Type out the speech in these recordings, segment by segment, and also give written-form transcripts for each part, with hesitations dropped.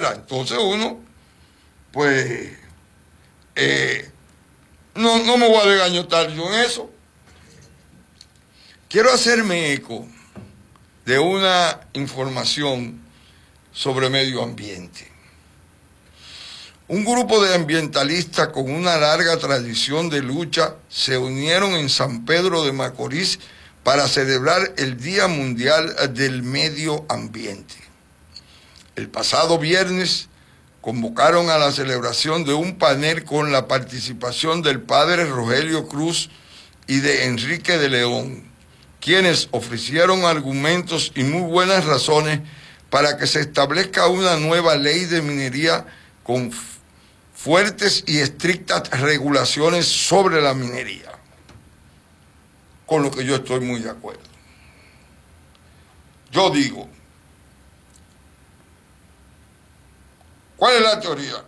manera. Entonces uno, pues, no me voy a desgañotar yo en eso. Quiero hacerme eco de una información sobre medio ambiente. Un grupo de ambientalistas con una larga tradición de lucha se unieron en San Pedro de Macorís para celebrar el Día Mundial del Medio Ambiente. El pasado viernes convocaron a la celebración de un panel con la participación del padre Rogelio Cruz y de Enrique de León, quienes ofrecieron argumentos y muy buenas razones para que se establezca una nueva ley de minería con fuertes y estrictas regulaciones sobre la minería, con lo que yo estoy muy de acuerdo. Yo digo, ¿cuál es la teoría?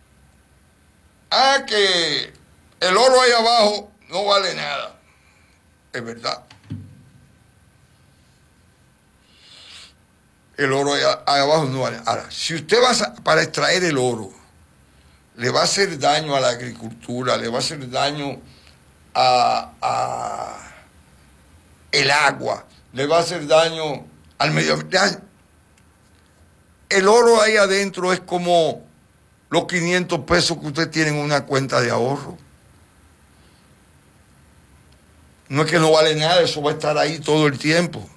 Que el oro ahí abajo no vale nada. Es verdad. El oro ahí abajo no vale. Ahora, si usted va para extraer el oro, le va a hacer daño a la agricultura, le va a hacer daño a el agua, le va a hacer daño al medio ambiente. El oro ahí adentro es como los 500 pesos que usted tiene en una cuenta de ahorro. No es que no vale nada, eso va a estar ahí todo el tiempo.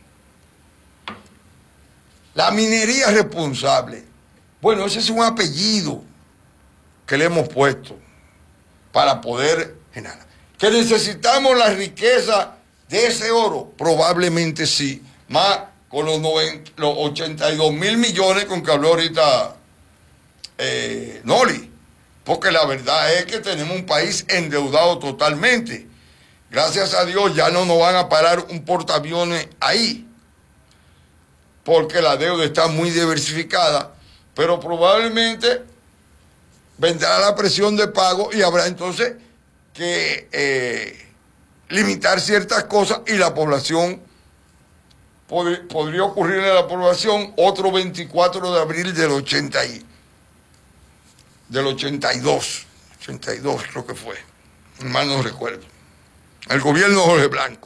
La minería responsable. Bueno, ese es un apellido que le hemos puesto para poder generar. ¿Que necesitamos la riqueza de ese oro? Probablemente sí. Más con los 82 mil millones con que habló ahorita Noli. Porque la verdad es que tenemos un país endeudado totalmente. Gracias a Dios ya no nos van a parar un portaaviones ahí, porque la deuda está muy diversificada, pero probablemente vendrá la presión de pago y habrá entonces que limitar ciertas cosas y la población, podría ocurrirle a la población otro 24 de abril del 82 creo que fue, mal no recuerdo, el gobierno de Jorge Blanco,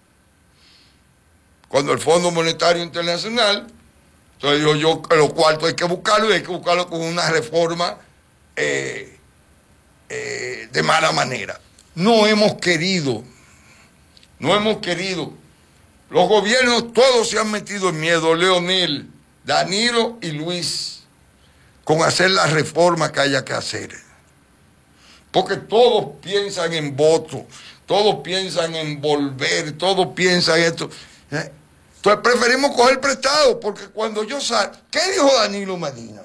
cuando el Fondo Monetario Internacional, entonces digo yo que los cuartos hay que buscarlo y hay que buscarlo con una reforma de mala manera. No hemos querido. Los gobiernos todos se han metido en miedo, Leonel, Danilo y Luis, con hacer la reforma que haya que hacer. Porque todos piensan en voto, todos piensan en volver, todos piensan en esto. Entonces preferimos coger prestado, porque cuando yo salgo, ¿qué dijo Danilo Medina?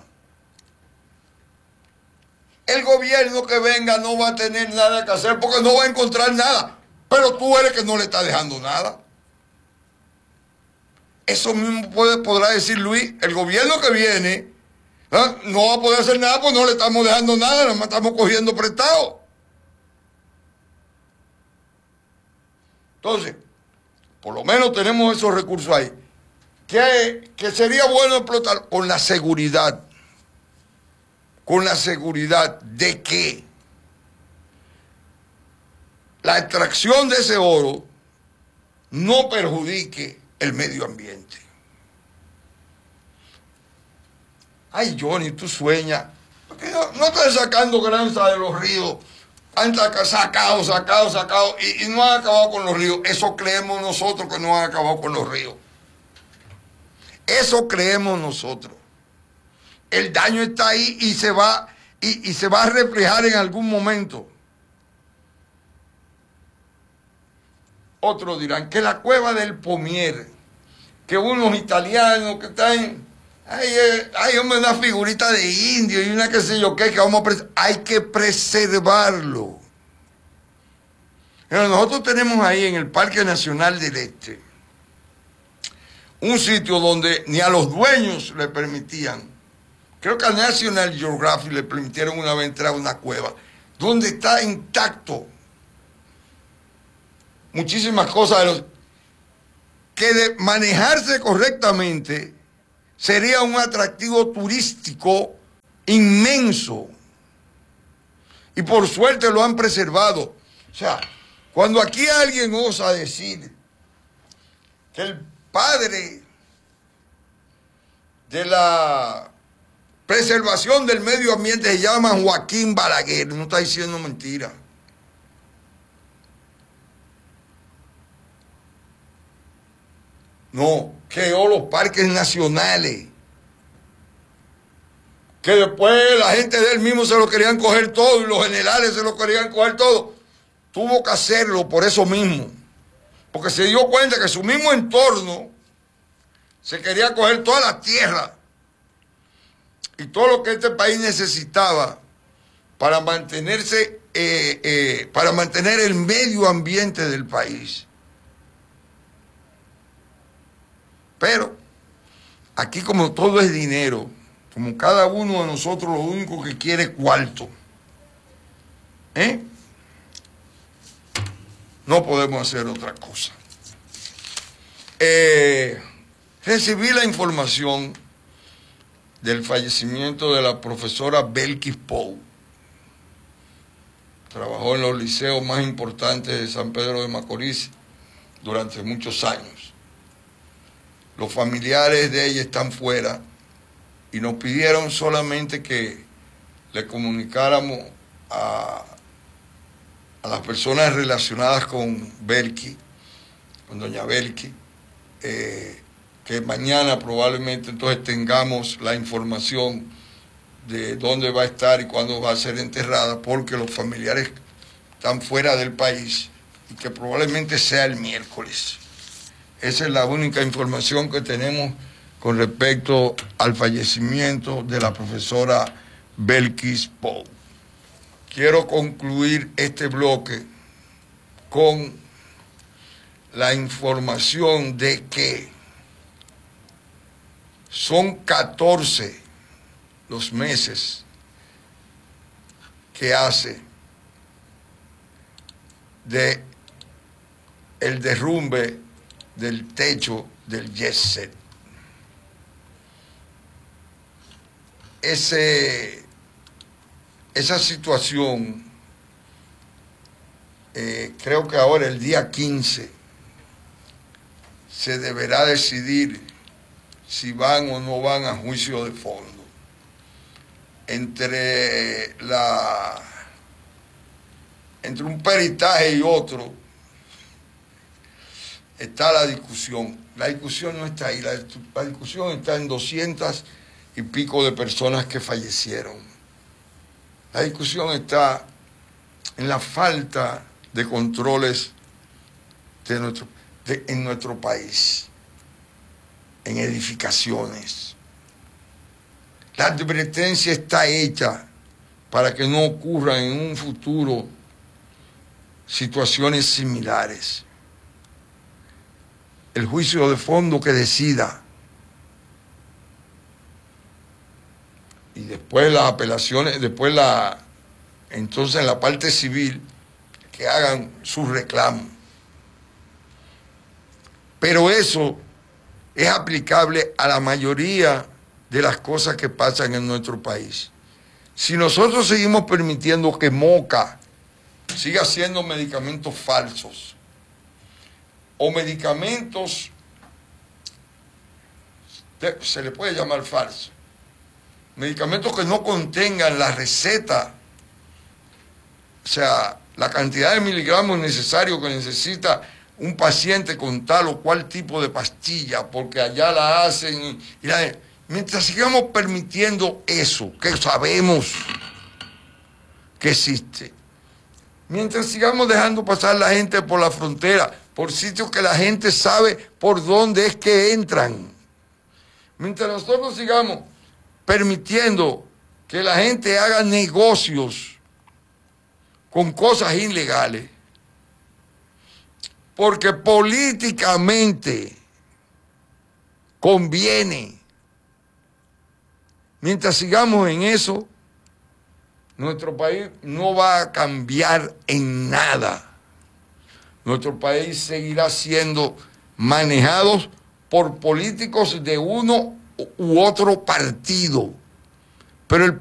El gobierno que venga no va a tener nada que hacer porque no va a encontrar nada. Pero tú eres que no le está dejando nada. Eso mismo podrá decir Luis, el gobierno que viene no va a poder hacer nada porque no le estamos dejando nada, nada más estamos cogiendo prestado. Entonces, por lo menos tenemos esos recursos ahí. Que sería bueno explotar con la seguridad. Con la seguridad de que la extracción de ese oro no perjudique el medio ambiente. Ay, Johnny, tú sueñas. No estás sacando granza de los ríos. Han sacado y no han acabado con los ríos. Eso creemos nosotros que no han acabado con los ríos. Eso creemos nosotros. El daño está ahí y se va a reflejar en algún momento. Otros dirán que la cueva del Pomier, que unos italianos que están, hay hombre, una figurita de indio y una qué sé yo qué, que vamos a hay que preservarlo. Pero nosotros tenemos ahí en el Parque Nacional del Este un sitio donde ni a los dueños le permitían. Creo que a National Geographic le permitieron una vez entrar a una cueva donde está intacto muchísimas cosas que de manejarse correctamente sería un atractivo turístico inmenso. Y por suerte lo han preservado. O sea, cuando aquí alguien osa decir que el padre de la preservación del medio ambiente se llama Joaquín Balaguer, no está diciendo mentira. No, creó los parques nacionales. Que después la gente de él mismo se lo querían coger todo y los generales se lo querían coger todo. Tuvo que hacerlo por eso mismo. Porque se dio cuenta que su mismo entorno se quería coger toda la tierra y todo lo que este país necesitaba para mantenerse, para mantener el medio ambiente del país. Pero aquí, como todo es dinero, como cada uno de nosotros lo único que quiere es cuarto, no podemos hacer otra cosa. Recibí la información del fallecimiento de la profesora Belkis Pou. Trabajó en los liceos más importantes de San Pedro de Macorís durante muchos años. Los familiares de ella están fuera y nos pidieron solamente que le comunicáramos a las personas relacionadas con Belkis, con doña Belkis, que mañana probablemente entonces tengamos la información de dónde va a estar y cuándo va a ser enterrada, porque los familiares están fuera del país y que probablemente sea el miércoles. Esa es la única información que tenemos con respecto al fallecimiento de la profesora Belkis Pou. Quiero concluir este bloque con la información de que son 14 los meses que hace de el derrumbe del techo del Jet Set. Esa situación, creo que ahora el día 15 se deberá decidir si van o no van a juicio de fondo. Entre un peritaje y otro está la discusión. La discusión no está ahí, la discusión está en 200 y pico de personas que fallecieron. La discusión está en la falta de controles en nuestro país, en edificaciones. La advertencia está hecha para que no ocurran en un futuro situaciones similares. El juicio de fondo que decida. Y después las apelaciones, entonces en la parte civil, que hagan sus reclamos. Pero eso es aplicable a la mayoría de las cosas que pasan en nuestro país. Si nosotros seguimos permitiendo que Moca siga haciendo medicamentos falsos, o medicamentos, se le puede llamar falso, medicamentos que no contengan la receta, o sea, la cantidad de miligramos necesarios que necesita un paciente con tal o cual tipo de pastilla, porque allá la hacen. Mientras sigamos permitiendo eso, que sabemos que existe, mientras sigamos dejando pasar la gente por la frontera, por sitios que la gente sabe por dónde es que entran, mientras nosotros sigamos permitiendo que la gente haga negocios con cosas ilegales, porque políticamente conviene. Mientras sigamos en eso, nuestro país no va a cambiar en nada. Nuestro país seguirá siendo manejado por políticos de uno u otro partido. Pero el